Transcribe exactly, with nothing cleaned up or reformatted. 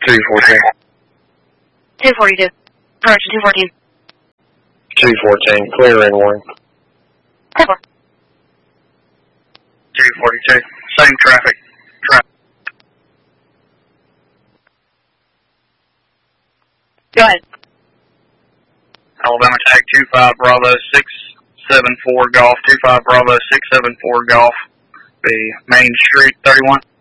two fourteen. two forty-two. Correction, two fourteen. two fourteen, clear in one. ten four. two forty-two, same traffic. Traffic. Go ahead. Alabama tag two five Bravo six seven four Golf, two five Bravo six seven four Golf, the Main Street thirty-one.